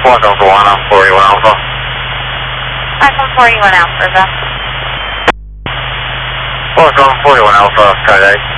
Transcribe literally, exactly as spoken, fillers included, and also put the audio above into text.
Welcome to one forty-one Alpha. one forty-one Alpha, River. Welcome forty-one Alpha, Skydive.